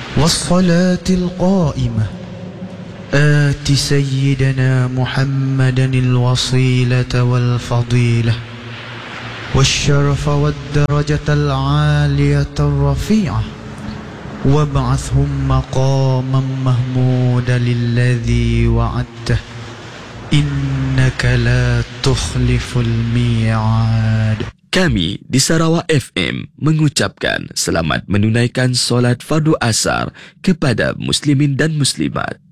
والصلاة القائمة آت سيدنا محمدا الوصيلة والفضيلة والشرف والدرجة العالية الرفيعة وابعثهم مقاما محمودا للذي وعدته إنك لا تخلف الميعاد. Kami di Sarawak FM mengucapkan selamat menunaikan solat fardu asar kepada muslimin dan muslimat.